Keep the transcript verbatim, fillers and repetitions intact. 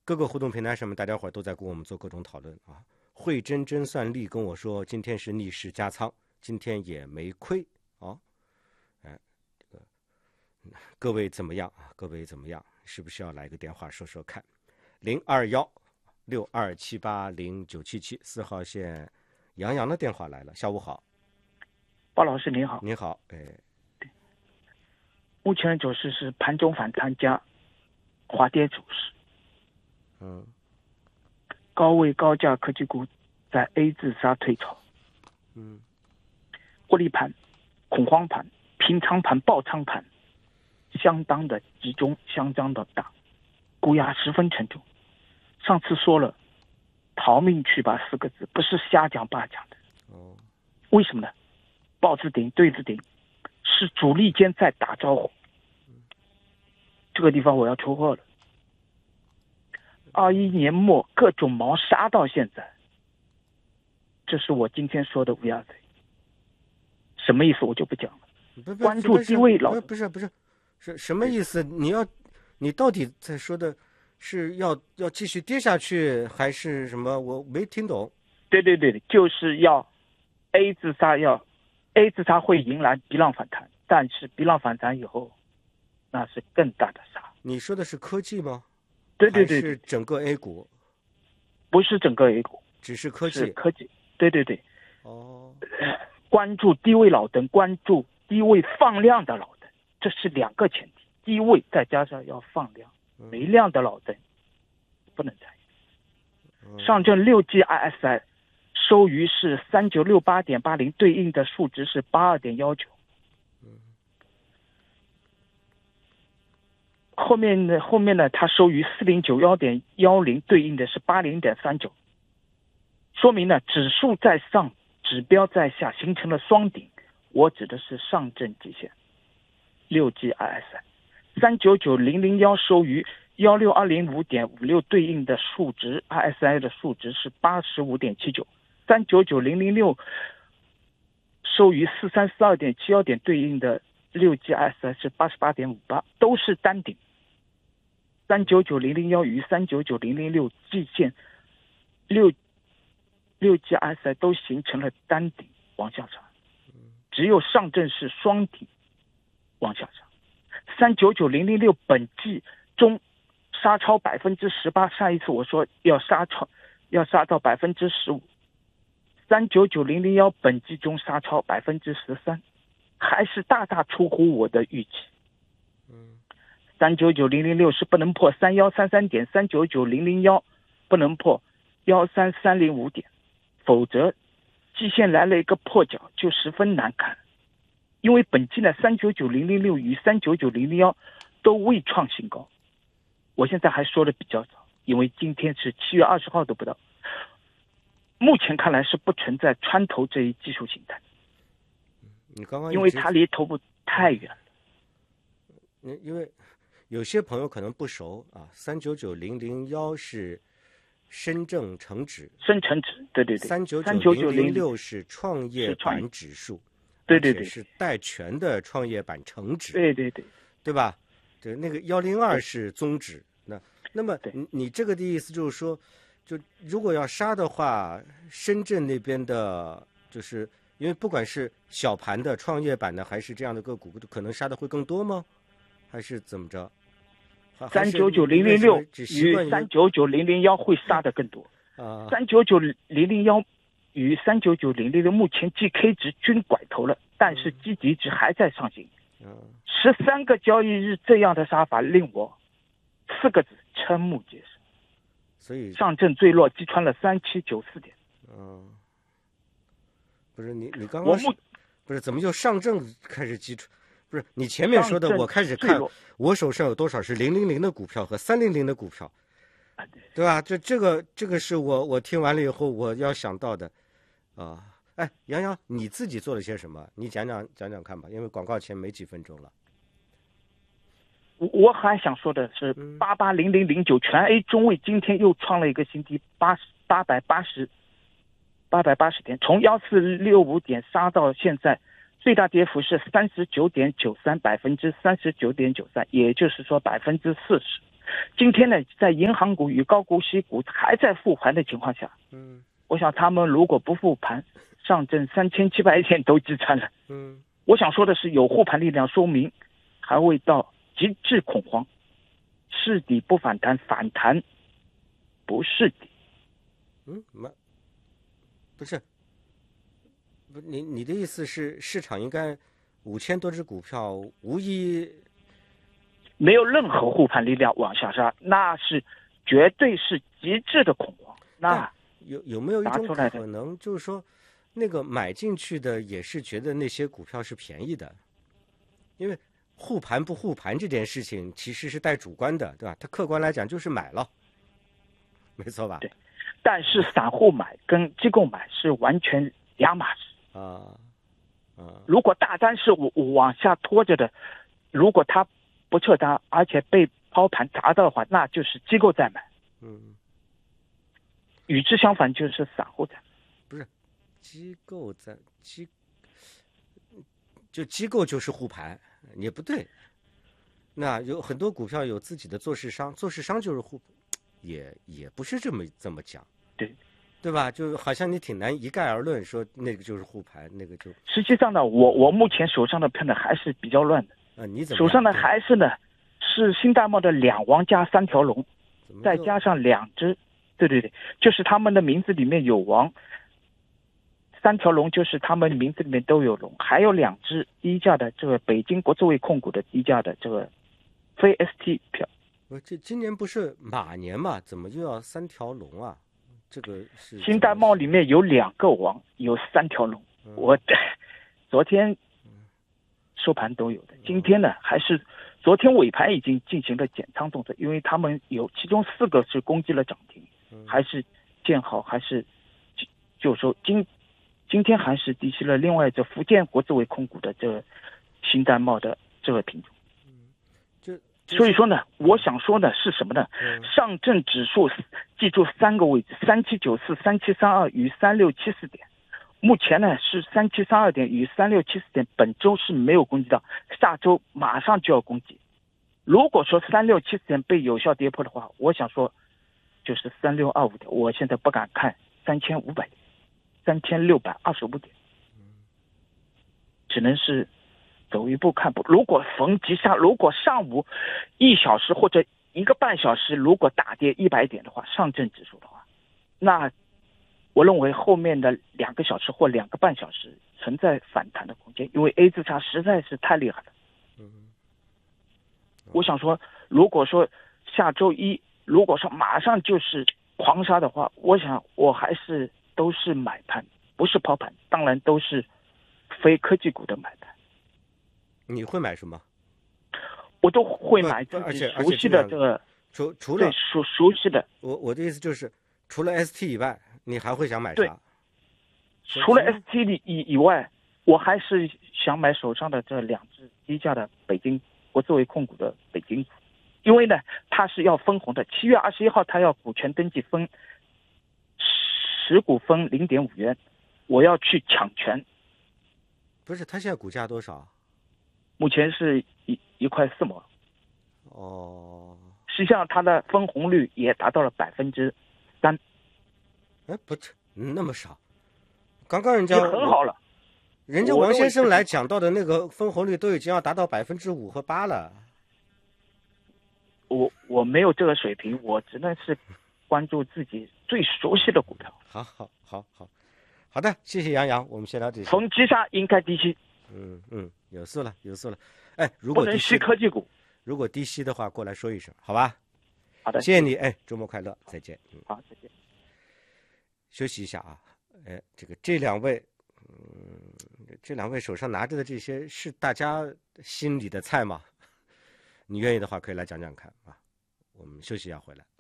各个互动平台上面，大家伙都在跟我们做各种讨论啊。慧真真算力跟我说，今天是逆势加仓，今天也没亏啊。哎，这个各位怎么样啊？各位怎么样？是不是要来个电话说说看？零二幺六二七八零九七七四号线，杨洋的电话来了。下午好， 鲍老师您好。 您好，哎， 目前的走势是盘中反弹加滑跌走势。 嗯， 高位高价科技股在 A 字杀退潮。 嗯， 获利盘、恐慌盘、平仓盘、爆仓盘，相当的集中，相当的大，股压十分沉重。上次说了，逃命去吧四个字，不是瞎讲罢讲的。 哦， 为什么呢？豹子顶对子顶，是主力间在打招呼。这个地方我要出货了。二一年末各种毛杀到现在，这是我今天说的乌鸦嘴。什么意思我就不讲了。 不不关注低位老不是不是是什么意思？你要你到底在说的是要要继续跌下去还是什么？我没听懂。 对对对，就是要 A 字杀，要 A 字杀会迎来 B 浪反弹，但是 B 浪反弹以后，那是更大的杀。 你说的是科技吗？ 对对对， 还是整个 A 股？ 不是整个 A 股， 只是科技。 是科技。对对对。 哦。 关注低位老灯，关注低位放量的老灯，这是两个前提。低位再加上要放量，没量的老灯不能参与。上证六 G I S I 收于是三九六八点八零，对应的数值是八二点幺九。后面呢，后面呢，它收于四零九幺点幺零，对应的是八零点三九，说明呢，指数在上，指标在下，形成了双顶。我指的是上证极限，六 G I S I， 三九九零零幺收于一六二零五点五六，对应的数值 I S I 的数值是八十五点七九，三九九零零六收于四三四二点七一点，对应的六 G I S I 是八十八点五八，都是单顶。三九九零零幺与三九九零零六季线六六 G I S I 都形成了单顶往下杀，只有上证是双顶往下杀。三九九零零六本季中杀超百分之十八，上一次我说要杀超要杀到百分之十五，三九九零零幺本季中杀超百分之十三，还是大大出乎我的预期。三九九零零六是不能破三一三三点，三九九零零幺不能破一三三零五点，否则季线来了一个破角就十分难看。因为本季呢，三九九零零六与三九九零零幺都未创新高。我现在还说的比较早，因为今天是七月二十号都不到。目前看来是不存在穿头这一技术形态。 你刚刚因为它离头部太远了。 因为有些朋友可能不熟啊，三九九零零幺是深证成指， 深成指，对对对， 三九九零零六是创业板指数， 对对对， 是带权的创业板成指， 对对对， 对吧？这那个幺零二是综指，那那么你你这个的意思就是说，就如果要杀的话，深圳那边的，就是因为不管是小盘的创业板的，还是这样的个股，可能杀的会更多吗？还是怎么着？ 三九九零零六与三九九零零幺会杀的更多。 啊， 三九九零零幺与三九九零零六目前 G K 值均拐头了，但是基底值还在上行。十三个交易日这样的杀法令我四个字瞠目结舌。 所以上证最弱击穿了三七九四点。 嗯，不是你你刚刚我不是怎么就上证开始击穿？不是你前面说的，我开始看我手上有多少是零零零的股票和三零零的股票，对吧？这这个这个是我我听完了以后我要想到的，啊，哎，杨洋你自己做了些什么？你讲讲讲讲看吧，因为广告前没几分钟了。 我我还想说的是，八八零零零九全 A 中位今天又创了一个新低，八八百八十八百八十点，从幺四六五点杀到现在。最大跌幅是三十九点九三，百分之三十九点九三，也就是说百分之四十。 今天呢，在银行股与高股息股还在复盘的情况下， 嗯我想他们如果不复盘，上证三千七百点都击穿了。 嗯， 我想说的是，有护盘力量，说明还未到极致恐慌，是底不反弹，反弹不是底。 嗯，没，不是，不，你你的意思是市场应该五千多只股票无一没有任何护盘力量往下杀，那是绝对是极致的恐慌。那有有没有一种拿出来的可能，就是说，那个买进去的也是觉得那些股票是便宜的，因为护盘不护盘这件事情其实是带主观的，对吧？它客观来讲就是买了，没错吧？ 对，但是散户买跟机构买是完全两码事。 啊啊， 如果大单是往往下拖着的，如果它不撤单，而且被抛盘砸到的话，那就是机构在买。 嗯， 与之相反就是散户在买。 不是机构在机，就机构就是护盘也不对。那有很多股票有自己的做市商，做市商就是护，也也不是这么这么讲， 对对吧？就好像你挺难一概而论说那个就是护盘，那个就实际上呢，我我目前手上的票呢还是比较乱的。 啊，你怎么手上的对还是呢是新大茂的两王加三条龙， 怎么就再加上两只，对对对，就是他们的名字里面有王，三条龙就是他们名字里面都有龙，还有两只低价的这个北京国资卫控股的低价的这个非 S T 票。 我这今年不是马年嘛，怎么又要三条龙啊？这个是新大茂里面有两个王，有三条龙。 嗯我昨天收盘都有的，今天呢还是昨天尾盘已经进行了减仓动作，因为他们有其中四个是攻击了涨停，还是建好，还是就说今今天还是低吸了另外这福建国资卫控股的这个新大茂的这个品种。 就所以说呢，我想说的是什么呢？ 嗯上证指数记住三个位置：三七九四、三七三二与三六七四点。目前呢是三七三二点与三六七四点，本周是没有攻击到，下周马上就要攻击。如果说三六七四点被有效跌破的话，我想说就是三六二五点，我现在不敢看三千五百点，三千六百二十五点，只能是走一步看步。如果逢急杀，如果上午一小时或者一个半小时如果大跌一百点的话，上证指数的话，那我认为后面的两个小时或两个半小时存在反弹的空间，因为 A 字差实在是太厉害了。 嗯， 我想说，如果说下周一如果说马上就是狂杀的话，我想我还是都是买盘，不是抛盘，当然都是非科技股的买盘。 你会买什么？ 我都会买不而自己且而熟悉的且这样这个， 除除了对熟熟悉的， 我我的意思就是，除了 S T 以外，你还会想买对啥？ 除了 S T 以以以外，我还是想买手上的这两只低价的北京国资卫控股的北京股，因为呢，它是要分红的。七月二十一号，它要股权登记分十股分零点五元，我要去抢权。 不是，它现在股价多少？ 目前是一一块四毛， 哦， 实际上它的分红率也达到了百分之三， 哎，不是那么少。刚刚人家也很好了。 人家王先生来讲到的那个分红率都已经要达到百分之五和八了。 我我没有这个水平，我只能是关注自己最熟悉的股票。 好好好好好的，谢谢杨洋，我们先聊这些。 逢急杀应该低吸， 嗯嗯，有数了有数了。哎，如不能果低吸吸科技股。 如果低吸的话，过来说一声，好吧？ 好的， 谢谢你，哎，周末快乐，再见。嗯， 好，再见。 休息一下啊，哎，这个这两位，嗯，这两位手上拿着的这些是大家心里的菜吗？你愿意的话，可以来讲讲看啊。我们休息一下回来。